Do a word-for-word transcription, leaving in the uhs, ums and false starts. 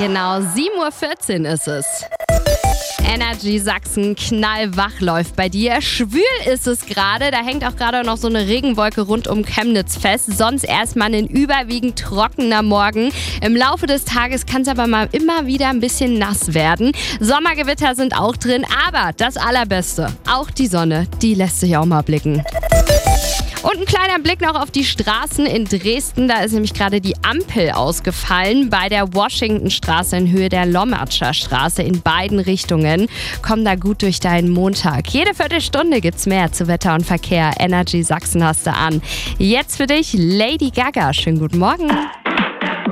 Genau, sieben Uhr vierzehn ist es. Energy Sachsen, knallwach läuft bei dir. Schwül ist es gerade, da hängt auch gerade noch so eine Regenwolke rund um Chemnitz fest. Sonst erstmal ein überwiegend trockener Morgen. Im Laufe des Tages kann es aber mal immer wieder ein bisschen nass werden. Sommergewitter sind auch drin, aber das Allerbeste, auch die Sonne, die lässt sich auch mal blicken. Und ein kleiner Blick noch auf die Straßen in Dresden. Da ist nämlich gerade die Ampel ausgefallen bei der Washingtonstraße in Höhe der Lommatscher Straße in beiden Richtungen. Komm da gut durch deinen Montag. Jede Viertelstunde gibt's mehr zu Wetter und Verkehr. Energy Sachsen hast du an. Jetzt für dich Lady Gaga. Schönen guten Morgen.